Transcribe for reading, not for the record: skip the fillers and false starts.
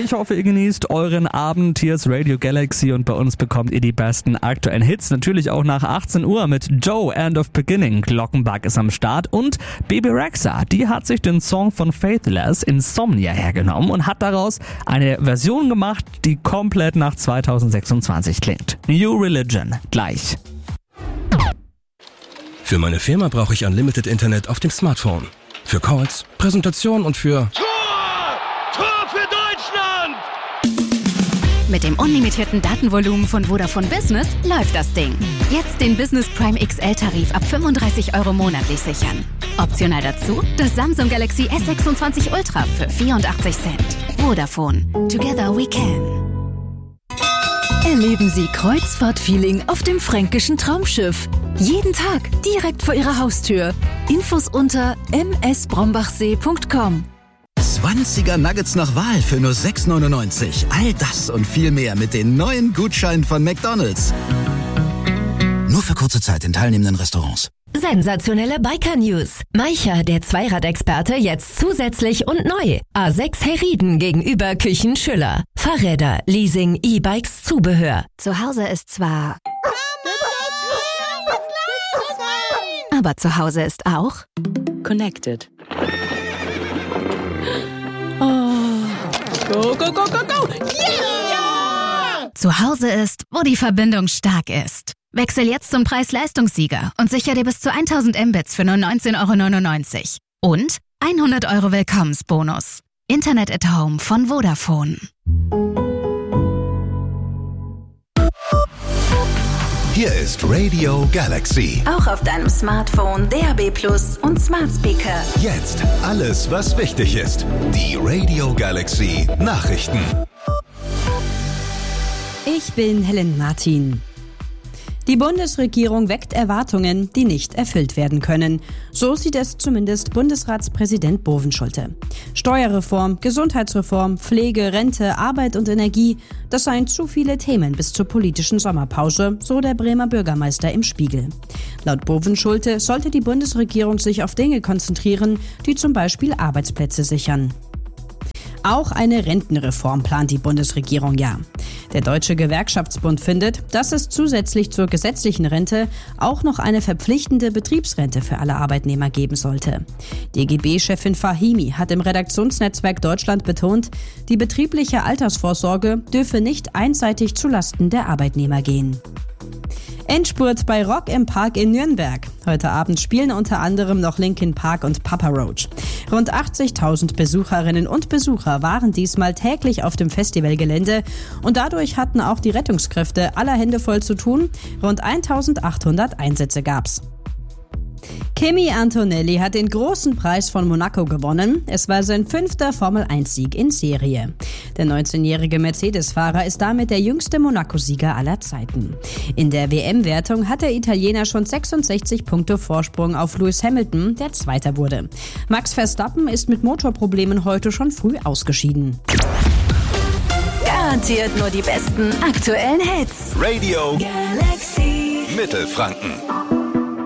Ich hoffe, ihr genießt euren Abend. Hier ist Radio Galaxy und bei uns bekommt ihr die besten aktuellen Hits. Natürlich auch nach 18 Uhr mit Joe, End of Beginning. Glockenbach ist am Start und Bebe Rexha, die hat sich den Song von Faithless, Insomnia, hergenommen und hat daraus eine Version gemacht, die komplett nach 2026 klingt. New Religion, gleich. Für meine Firma brauche ich Unlimited Internet auf dem Smartphone. Für Calls, Präsentationen und für... Tor für Deutschland! Mit dem unlimitierten Datenvolumen von Vodafone Business läuft das Ding. Jetzt den Business Prime XL-Tarif ab 35 € monatlich sichern. Optional dazu das Samsung Galaxy S26 Ultra für 84 Cent. Vodafone. Together we can. Erleben Sie Kreuzfahrt-Feeling auf dem fränkischen Traumschiff. Jeden Tag direkt vor Ihrer Haustür. Infos unter msbrombachsee.com. 20er Nuggets nach Wahl für nur 6,99. All das und viel mehr mit den neuen Gutscheinen von McDonald's. Nur für kurze Zeit in teilnehmenden Restaurants. Sensationelle Biker-News. Maicha, der Zweiradexperte, jetzt zusätzlich und neu. A6 Herrieden gegenüber Küchen Schüller. Fahrräder, Leasing, E-Bikes, Zubehör. Zu Hause ist zwar... Aber zu Hause ist auch... Connected. Oh. Go, go, go, go, go! Yeah! Zu Hause ist, wo die Verbindung stark ist. Wechsel jetzt zum Preis-Leistungssieger und sichere dir bis zu 1000 Mbits für nur 19,99 € und 100 € Willkommensbonus. Internet at Home von Vodafone. Hier ist Radio Galaxy. Auch auf deinem Smartphone, DAB+ und Smart Speaker. Jetzt alles, was wichtig ist. Die Radio Galaxy Nachrichten. Ich bin Helen Martin. Die Bundesregierung weckt Erwartungen, die nicht erfüllt werden können. So sieht es zumindest Bundesratspräsident Bovenschulte. Steuerreform, Gesundheitsreform, Pflege, Rente, Arbeit und Energie, das seien zu viele Themen bis zur politischen Sommerpause, so der Bremer Bürgermeister im Spiegel. Laut Bovenschulte sollte die Bundesregierung sich auf Dinge konzentrieren, die zum Beispiel Arbeitsplätze sichern. Auch eine Rentenreform plant die Bundesregierung ja. Der Deutsche Gewerkschaftsbund findet, dass es zusätzlich zur gesetzlichen Rente auch noch eine verpflichtende Betriebsrente für alle Arbeitnehmer geben sollte. DGB-Chefin Fahimi hat im Redaktionsnetzwerk Deutschland betont, die betriebliche Altersvorsorge dürfe nicht einseitig zulasten der Arbeitnehmer gehen. Endspurt bei Rock im Park in Nürnberg. Heute Abend spielen unter anderem noch Linkin Park und Papa Roach. Rund 80.000 Besucherinnen und Besucher waren diesmal täglich auf dem Festivalgelände und dadurch hatten auch die Rettungskräfte aller Hände voll zu tun. Rund 1.800 Einsätze gab's. Kimi Antonelli hat den großen Preis von Monaco gewonnen. Es war sein 5. Formel-1-Sieg in Serie. Der 19-jährige Mercedes-Fahrer ist damit der jüngste Monaco-Sieger aller Zeiten. In der WM-Wertung hat der Italiener schon 66 Punkte Vorsprung auf Lewis Hamilton, der Zweiter wurde. Max Verstappen ist mit Motorproblemen heute schon früh ausgeschieden. Garantiert nur die besten aktuellen Hits. Radio Galaxy Mittelfranken.